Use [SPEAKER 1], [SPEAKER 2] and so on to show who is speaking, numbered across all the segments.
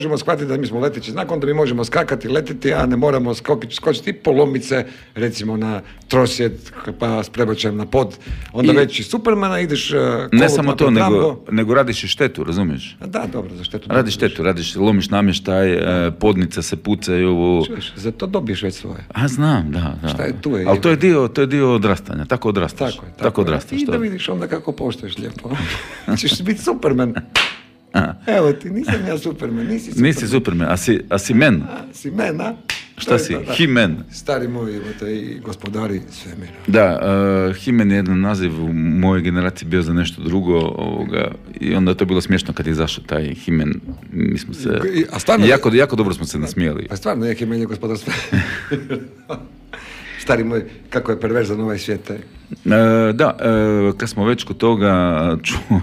[SPEAKER 1] možemo shvatiti da mi smo leteći znak, onda mi možemo skakati, letiti, a ne moramo skočiti i polomiti se, recimo na trosjed, pa s prebačajem na pod, onda već i Supermana ideš
[SPEAKER 2] ne samo to, nego radiš i štetu, razumiješ?
[SPEAKER 1] Da, dobro, za štetu.
[SPEAKER 2] Radiš štetu, lomiš namještaj, podnice se pucaju.
[SPEAKER 1] Čuješ, za to dobiješ već svoje.
[SPEAKER 2] A znam, da.
[SPEAKER 1] Šta je tu?
[SPEAKER 2] Ali to je dio odrastanja, tako odrastaš. Tako odrastaš.
[SPEAKER 1] I da vidiš onda kako poštoješ lijepo. Ćeš biti Superman. Evo ti, nisam ja Superman,
[SPEAKER 2] nisi Superman, a si men.
[SPEAKER 1] Si men, a?
[SPEAKER 2] Šta si? He-Man.
[SPEAKER 1] Stari moji, i gospodari svemira.
[SPEAKER 2] Da, He-Man je jedan naziv u mojoj generaciji bio za nešto drugo, i onda je to bilo smiješno kad je izašao taj He-Man. Mi smo se, jako dobro smo se nasmijali.
[SPEAKER 1] Pa stvarno je He-Man je gospodar svemira. Stari moj, kako je perverzan ovaj svijet.
[SPEAKER 2] Da, kad smo već kod toga,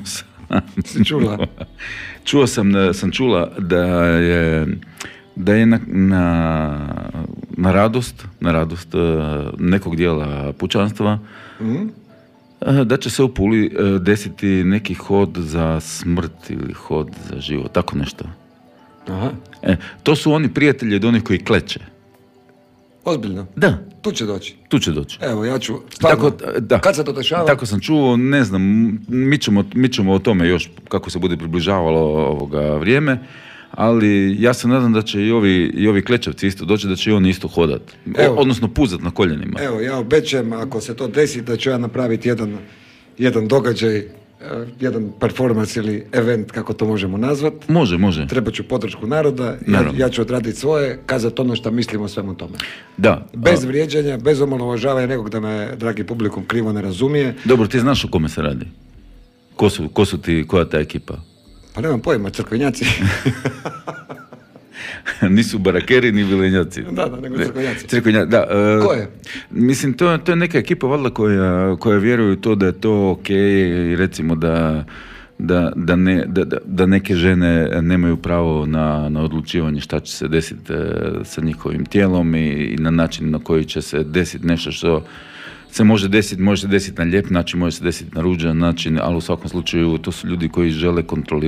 [SPEAKER 2] sam čula da je na radost nekog dijela pučanstva, da će se u Puli desiti neki hod za smrt ili hod za život, tako nešto.
[SPEAKER 1] Aha.
[SPEAKER 2] To su oni prijatelji od onih koji kleče.
[SPEAKER 1] Ozbiljno?
[SPEAKER 2] Da.
[SPEAKER 1] Tu će doći. Evo, ja ću...
[SPEAKER 2] Tako, da.
[SPEAKER 1] Kad se to dešava?
[SPEAKER 2] Tako sam čuo, ne znam, mi ćemo o tome još kako se bude približavalo vrijeme, ali ja se nadam da će i ovi klečavci isto doći, da će i oni isto hodat. Odnosno puzat na koljenima. Evo,
[SPEAKER 1] ja obećam, ako se to desi, da ću ja napraviti jedan događaj, jedan performance ili event, kako to možemo nazvati.
[SPEAKER 2] Može.
[SPEAKER 1] Treba ću podršku naroda, ja ću odraditi svoje, kazati ono što mislim o svemu tome.
[SPEAKER 2] Da.
[SPEAKER 1] Bez vrijeđanja, bez omalovažavanja nekog da me, dragi publikum, krivo ne razumije.
[SPEAKER 2] Dobro, ti znaš o kome se radi? Ko su ti, koja ta ekipa?
[SPEAKER 1] Pa nemam pojma, crkvenjaci.
[SPEAKER 2] Nisu barakeri ni vilenjaci.
[SPEAKER 1] Da, nego crkvenjaci.
[SPEAKER 2] Da.
[SPEAKER 1] Ko je?
[SPEAKER 2] Mislim, to je neka ekipa valjda koja vjeruje u to da je to ok, i recimo da neke žene nemaju pravo na odlučivanje šta će se desiti sa njihovim tijelom i na način na koji će se desiti nešto što se može se desiti na lijep način, može se desiti na ružan način, ali u svakom slučaju to su ljudi koji žele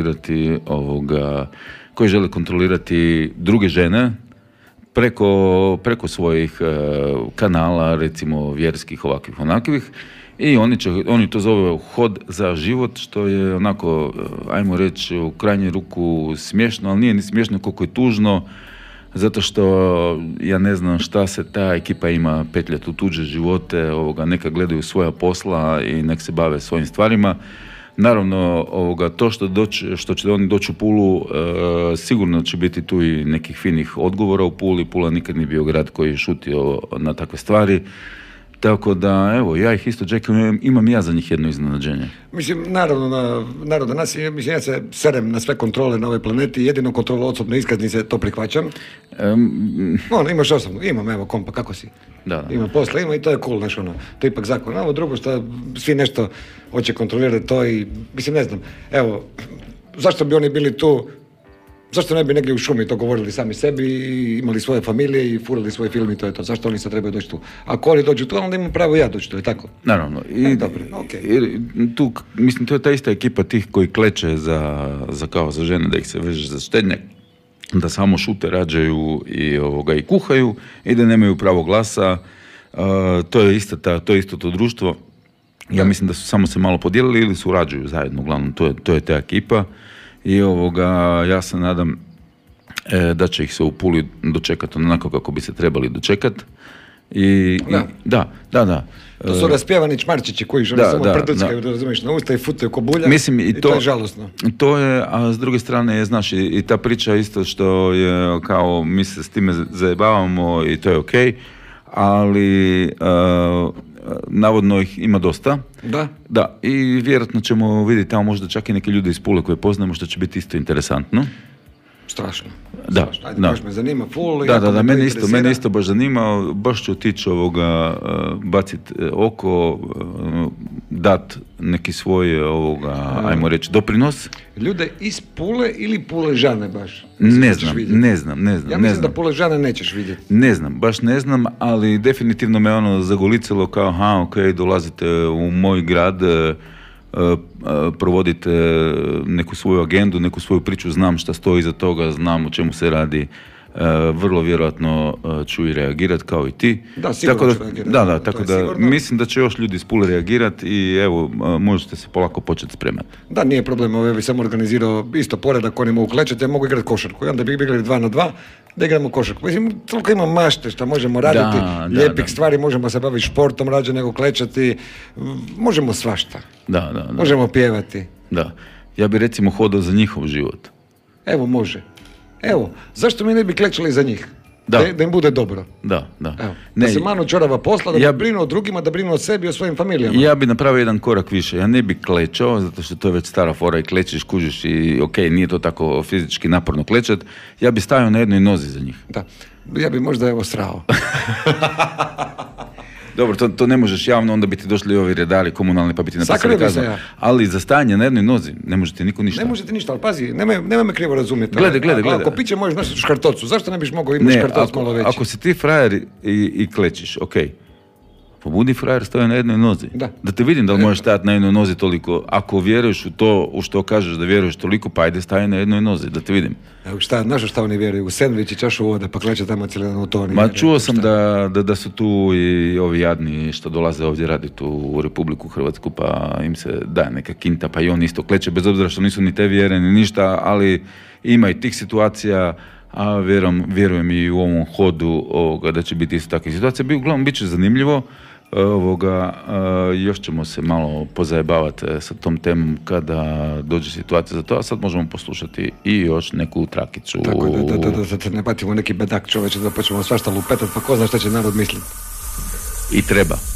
[SPEAKER 2] kontrolirati druge žene preko svojih kanala, recimo vjerskih, ovakvih, onakvih, i oni to zove hod za život, što je onako, ajmo reći, u krajnju ruku smiješno, ali nije ni smiješno koliko je tužno, zato što ja ne znam šta se ta ekipa ima petljati u tuđe živote, neka gledaju svoja posla i nek se bave svojim stvarima. Naravno, to što će oni doći u Pulu, sigurno će biti tu i nekih finih odgovora u Puli. Pula nikad nije bio grad koji je šutio na takve stvari. Tako da, evo, ja ih isto čekam, imam ja za njih jedno iznenađenje. Mislim,
[SPEAKER 1] naravno, nas, mislim, ja se serem na sve kontrole na ovoj planeti, jedino kontrolu osobne iskaznice, to prihvaćam. Imaš osobno, imam, evo, kompa, kako si?
[SPEAKER 2] Da.
[SPEAKER 1] Ima posla, ima i to je cool, znaš, to je ipak zakon. Ovo drugo što svi nešto hoće kontrolirati to i, mislim, ne znam, evo, zašto bi oni bili tu? Zašto ne bi negdje u šumi to govorili sami sebi i imali svoje familije i furali svoj film i to je to? Zašto oni sad trebaju doći tu? Ako oni dođu tu, onda imam pravo ja doći tu, je tako?
[SPEAKER 2] Naravno.
[SPEAKER 1] Dobro, okay.
[SPEAKER 2] Tu, mislim, to je ta ista ekipa tih koji kleče za žene, da ih se veže za štednjak, da samo šute, rađaju i kuhaju i da nemaju pravo glasa. To je isto to društvo. Ja mislim da su samo se malo podijelili ili surađuju zajedno, uglavnom, to je ta ekipa. I ja se nadam da će ih se u Puli dočekati onako kako bi se trebali dočekati. Da.
[SPEAKER 1] To su raspjevani čmarčići koji samo prduckaju, razumiješ, na usta i futaju ko bulja.
[SPEAKER 2] Mislim,
[SPEAKER 1] i to je žalosno.
[SPEAKER 2] To je, a s druge strane je, znaš, i ta priča isto što je kao mi se s time zajebavamo i to je okej, ali navodno ih ima dosta. Da, i vjerojatno ćemo vidjeti tamo možda čak i neke ljude iz Pule koje poznajemo, što će biti isto interesantno.
[SPEAKER 1] Strašno.
[SPEAKER 2] Ajde,
[SPEAKER 1] baš me zanima full.
[SPEAKER 2] Da, mene isto baš zanima, baš ću otići baciti oko, dat neki svoj, ajmo reći, doprinos.
[SPEAKER 1] Ljude iz Pule ili Puležane baš?
[SPEAKER 2] Ne znam.
[SPEAKER 1] Ja mislim da Puležane nećeš vidjeti.
[SPEAKER 2] Baš ne znam, ali definitivno me zagolicalo kao, dolazite u moj grad, provoditi neku svoju agendu, neku svoju priču, znam šta stoji iza toga, znam o čemu se radi, vrlo vjerojatno ću i reagirati kao i ti.
[SPEAKER 1] Da, sigurno ću reagirati.
[SPEAKER 2] Tako da mislim da će još ljudi iz Pule reagirati i evo, možete se polako početi spremati.
[SPEAKER 1] Da, nije problem, ja bih samo organizirao isto poredak, oni mogu klečati, ja mogu igrati košarku i onda bi igrali 2 na 2, da igramo košarku. Mislim, toliko ima mašte što možemo raditi, lijepih stvari, možemo se baviti športom rađe nego klečati, možemo svašta.
[SPEAKER 2] Da.
[SPEAKER 1] Možemo pjevati.
[SPEAKER 2] Da, ja bi recimo hodao za njihov život.
[SPEAKER 1] Evo, može. Evo, zašto mi ne bi klečali za njih? Da im bude dobro.
[SPEAKER 2] Da.
[SPEAKER 1] Evo, da se manu čorava posla, da brinu o drugima, da brinu o sebi i o svojim familijama.
[SPEAKER 2] Ja bi napravio jedan korak više. Ja ne bi klečao, zato što to je već stara fora i klečiš, kužiš i ok, nije to tako fizički naporno klečat. Ja bi stajao na jednoj nozi za njih.
[SPEAKER 1] Da, ja bi možda srao.
[SPEAKER 2] Dobro, to ne možeš javno, onda bi ti došli ovi redari komunalni pa bi ti napisali kaznu.
[SPEAKER 1] Ja.
[SPEAKER 2] Ali za stajanje na jednoj nozi ne možete niko ništa.
[SPEAKER 1] Ne možete ništa, ali pazi, nemoj me krivo razumjeti.
[SPEAKER 2] Glede.
[SPEAKER 1] Ako piće možeš nositi škartocu, zašto ne biš mogao imati škartoc malo veći?
[SPEAKER 2] Ako si ti frajer i klečiš, ok. Pa budi frajer, stoji na jednoj nozi. Da te vidim da li možeš stajati na jednoj nozi toliko. Ako vjeruješ u to, u što kažeš da vjeruješ toliko, pa ajde staje na jednoj nozi, da te vidim.
[SPEAKER 1] Evo znaš šta oni vjeruju? U sendvič i čašu vode, pa kleče tamo cijeli dan u to.
[SPEAKER 2] Ma čuo sam da su tu i ovi jadni što dolaze ovdje raditi u Republiku Hrvatsku, pa im se daje neka kinta, pa i on isto kleče, bez obzira što nisu ni te vjere, ni ništa, ali ima i tih situacija. A vjerujem i u ovom hodu da će biti isto takve situacije. Uglavnom, bit će zanimljivo. Još ćemo se malo pozajebavati sa tom temom kada dođe situacija za to, a sad možemo poslušati i još neku trakicu.
[SPEAKER 1] Tako da se ne patimo neki bedak čoveče, da počnemo svašta lupetati, pa ko zna šta će narod misliti.
[SPEAKER 2] I treba.